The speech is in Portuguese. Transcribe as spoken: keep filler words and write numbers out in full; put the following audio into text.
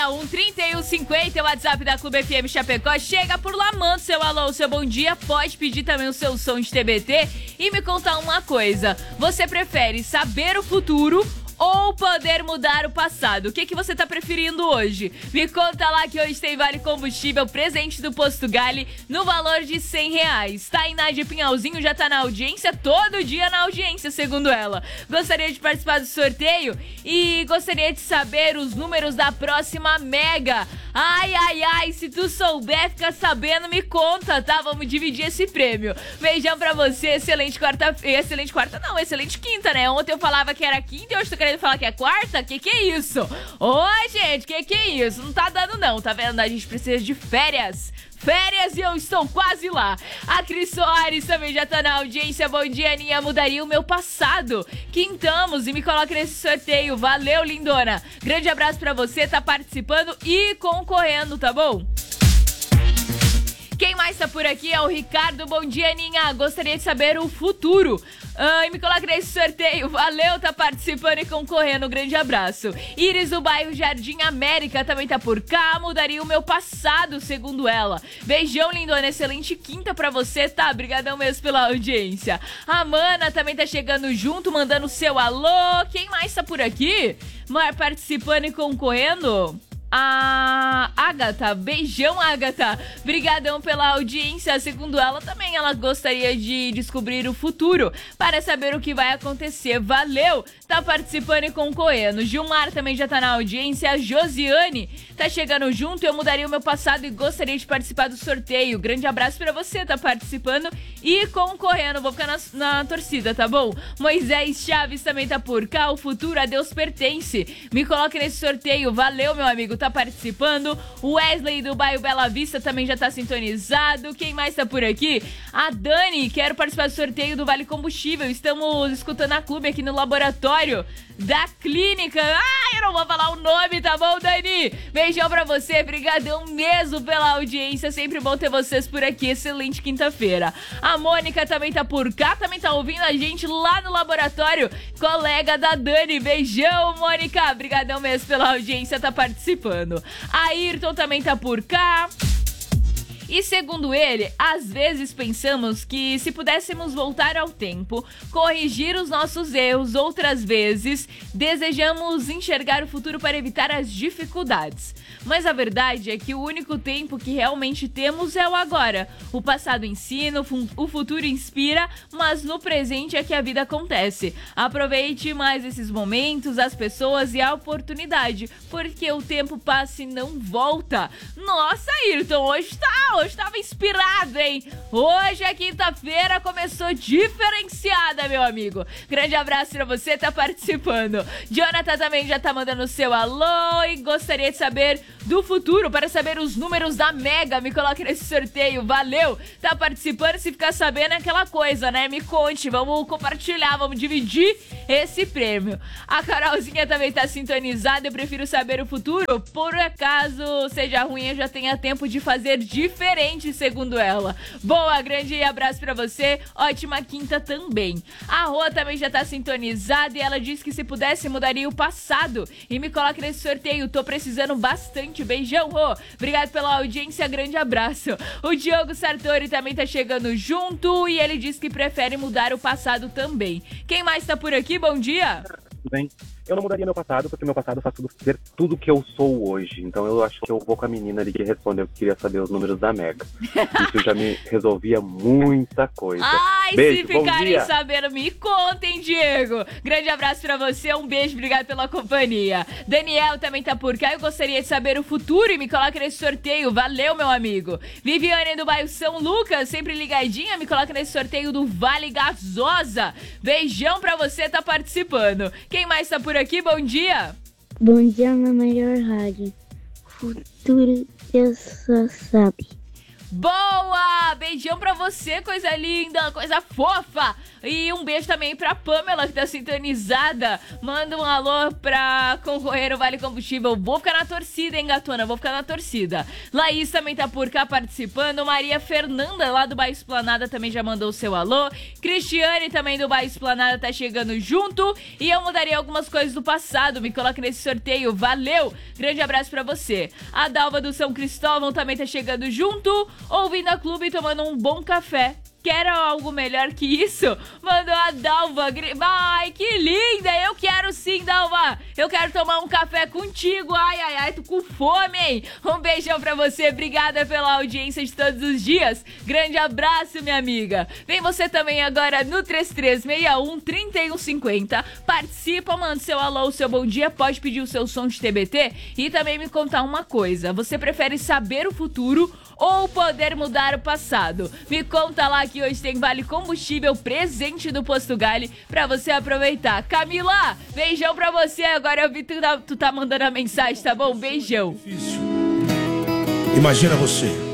um, trinta e um, cinquenta, é o WhatsApp da Clube F M Chapecó. Chega por lá, manda seu alô, seu bom dia. Pode pedir também o seu som de T B T e me contar uma coisa. Você prefere saber o futuro ou poder mudar o passado? O que, que você tá preferindo hoje? Me conta lá que hoje tem Vale Combustível presente do Posto Gali no valor de cem reais. Tainá de Pinhalzinho já tá na audiência, todo dia na audiência, segundo ela. Gostaria de participar do sorteio e gostaria de saber os números da próxima Mega. Ai, ai, ai, se tu souber, fica sabendo, me conta, tá? Vamos dividir esse prêmio. Beijão pra você, excelente quarta-feira. Excelente quarta não, excelente quinta, né? Ontem eu falava que era quinta e hoje tô querendo falar que é quarta? Que que é isso? Ô, gente, que que é isso? Não tá dando não, tá vendo? A gente precisa de férias. Férias e eu estou quase lá. A Cris Soares também já tá na audiência. Bom dia, Aninha. Mudaria o meu passado. Quintamos e me coloca nesse sorteio. Valeu, lindona. Grande abraço pra você, tá participando e concorrendo, tá bom? Quem mais tá por aqui é o Ricardo. Bom dia, Aninha. Gostaria de saber o futuro. Ah, e me coloca nesse sorteio. Valeu, tá participando e concorrendo. Um grande abraço. Iris do bairro Jardim América também tá por cá. Mudaria o meu passado, segundo ela. Beijão, lindona. Excelente quinta pra você, tá? Obrigadão mesmo pela audiência. A Mana também tá chegando junto, mandando seu alô. Quem mais tá por aqui? Participando e concorrendo? A Agatha, beijão, Agatha. Brigadão pela audiência. Segundo ela, também ela gostaria de descobrir o futuro para saber o que vai acontecer. Valeu, tá participando e concorrendo. Gilmar também já tá na audiência. A Josiane tá chegando junto. Eu mudaria o meu passado e gostaria de participar do sorteio. Grande abraço pra você, tá participando e concorrendo. Vou ficar na, na torcida, tá bom? Moisés Chaves também tá por cá. O futuro a Deus pertence. Me coloque nesse sorteio. Valeu, meu amigo, tá participando. O Wesley do bairro Bela Vista também já tá sintonizado. Quem mais tá por aqui? A Dani, quero participar do sorteio do Vale Combustível. Estamos escutando a Clube aqui no laboratório da clínica. Ah, eu não vou falar o nome, tá bom, Dani? Beijão pra você, brigadão mesmo pela audiência. Sempre bom ter vocês por aqui. Excelente quinta-feira. A Mônica também tá por cá, também tá ouvindo a gente lá no laboratório. Colega da Dani, beijão, Mônica. Brigadão mesmo pela audiência, tá participando. A Ayrton também tá por cá. E segundo ele, às vezes pensamos que se pudéssemos voltar ao tempo, corrigir os nossos erros, outras vezes desejamos enxergar o futuro para evitar as dificuldades. Mas a verdade é que o único tempo que realmente temos é o agora. O passado ensina, o futuro inspira, mas no presente é que a vida acontece. Aproveite mais esses momentos, as pessoas e a oportunidade, porque o tempo passa e não volta. Nossa, Ayrton, hoje tá, hoje tava inspirado, hein? Hoje é quinta-feira, começou diferenciada, meu amigo. Grande abraço pra você, tá participando. Jonathan também já tá mandando seu alô e gostaria de saber do futuro para saber os números da Mega. Me coloque nesse sorteio, valeu, tá participando. Se ficar sabendo é aquela coisa, né? Me conte, vamos compartilhar, vamos dividir esse prêmio. A Carolzinha também tá sintonizada. Eu prefiro saber o futuro, por acaso seja ruim, eu já tenha tempo de fazer diferente, segundo ela. Boa, grande abraço pra você, ótima quinta também. A Rô também já tá sintonizada e ela disse que se pudesse mudaria o passado. E me coloque nesse sorteio, tô precisando bastante. Beijão, Rô. Obrigado pela audiência, grande abraço. O Diogo Sartori também tá chegando junto e ele diz que prefere mudar o passado também. Quem mais tá por aqui? Bom dia. Tudo bem? Eu não mudaria meu passado, porque meu passado faz tudo, ser tudo que eu sou hoje. Então eu acho que eu vou com a menina ali que respondeu que queria saber os números da Mega. Isso já me resolvia muita coisa. Ai, beijo, se ficarem sabendo, me contem, Diego. Grande abraço pra você, um beijo, obrigado pela companhia. Daniel também tá por cá, eu gostaria de saber o futuro e me coloca nesse sorteio. Valeu, meu amigo. Viviane do bairro São Lucas, sempre ligadinha, me coloca nesse sorteio do Vale Gasosa. Beijão pra você, tá participando. Quem mais tá por aqui? Bom dia. Bom dia, na melhor rádio. Futuro Deus só sabe. Boa! Beijão pra você, coisa linda, coisa fofa. E um beijo também pra Pamela, que tá sintonizada. Manda um alô pra concorrer ao Vale Combustível. Vou ficar na torcida, hein, gatona? Vou ficar na torcida. Laís também tá por cá participando. Maria Fernanda, lá do Bairro Esplanada, também já mandou o seu alô. Cristiane, também do Bairro Esplanada, tá chegando junto. E eu mudaria algumas coisas do passado. Me coloque nesse sorteio. Valeu! Grande abraço pra você. A Dalva do São Cristóvão também tá chegando junto. Ouvindo a clube e tomando um bom café. Quer algo melhor que isso? Mandou a Dalva. Ai, que linda! Eu quero sim, Dalva! Eu quero tomar um café contigo. Ai, ai, ai, tô com fome, hein? Um beijão pra você. Obrigada pela audiência de todos os dias. Grande abraço, minha amiga. Vem você também agora no três três seis um, três um cinco zero. Participa, manda seu alô, seu bom dia. Pode pedir o seu som de T B T e também me contar uma coisa. Você prefere saber o futuro ou poder mudar o passado? Me conta lá que hoje tem Vale Combustível presente do Posto Gali pra você aproveitar. Camila, beijão pra você. Agora eu vi que tu tá, tu tá mandando a mensagem, tá bom? Beijão. Imagina você